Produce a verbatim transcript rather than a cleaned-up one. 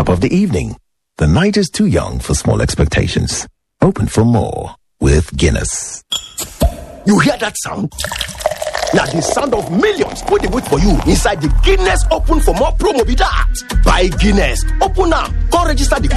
top of the evening. The night is too young for small expectations. Open for more with Guinness. You hear that sound? Now the sound of millions put the wait for you inside the Guinness Open for More promo be that. Buy Guinness, open now, go register the